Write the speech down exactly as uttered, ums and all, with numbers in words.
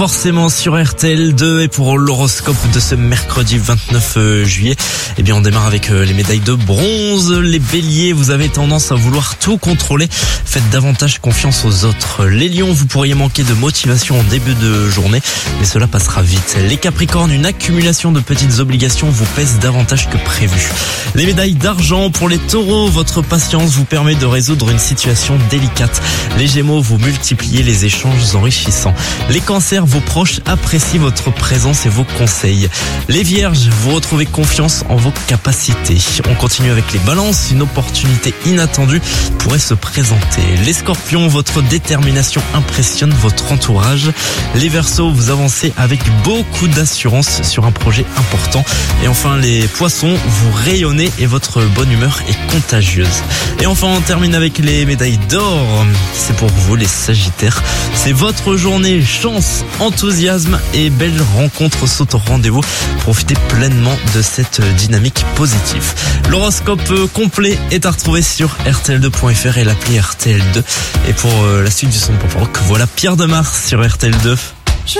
Forcément sur R T L deux, et pour l'horoscope de ce mercredi vingt-neuf juillet, eh bien on démarre avec les médailles de bronze. Les béliers, vous avez tendance à vouloir tout contrôler, faites davantage confiance aux autres. Les lions, vous pourriez manquer de motivation en début de journée, mais cela passera vite. Les capricornes, une accumulation de petites obligations vous pèse davantage que prévu. Les médailles d'argent, pour les taureaux, votre patience vous permet de résoudre une situation délicate. Les gémeaux, vous multipliez les échanges enrichissants. Les cancers, vos proches apprécient votre présence et vos conseils. Les vierges, vous retrouvez confiance en vos capacités. On continue avec les balances, une opportunité inattendue pourrait se présenter. Les scorpions, votre détermination impressionne votre entourage. Les verseaux, vous avancez avec beaucoup d'assurance sur un projet important. Et enfin les poissons, vous rayonnez et votre bonne humeur est contagieuse. Et enfin on termine avec les médailles d'or. C'est pour vous les sagittaires. C'est votre journée, chance, enthousiasme et belles rencontres sont au rendez-vous. Profitez pleinement de cette dynamique positive. L'horoscope complet est à retrouver sur R T L deux point F R et l'appli R T L deux. Et pour la suite du son pop rock, voilà Pierre Demar sur R T L deux.